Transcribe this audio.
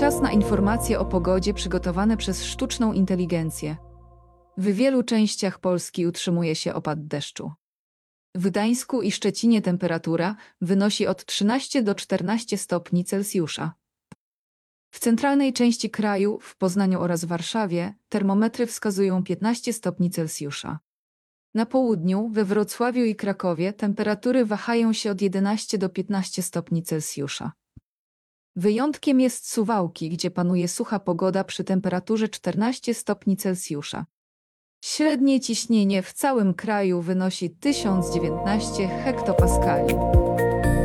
Czas na informacje o pogodzie przygotowane przez sztuczną inteligencję. W wielu częściach Polski utrzymuje się opad deszczu. W Gdańsku i Szczecinie temperatura wynosi od 13 do 14 stopni Celsjusza. W centralnej części kraju, w Poznaniu oraz Warszawie, termometry wskazują 15 stopni Celsjusza. Na południu, we Wrocławiu i Krakowie temperatury wahają się od 11 do 15 stopni Celsjusza. Wyjątkiem jest Suwałki, gdzie panuje sucha pogoda przy temperaturze 14 stopni Celsjusza. Średnie ciśnienie w całym kraju wynosi 1019 hektopaskali.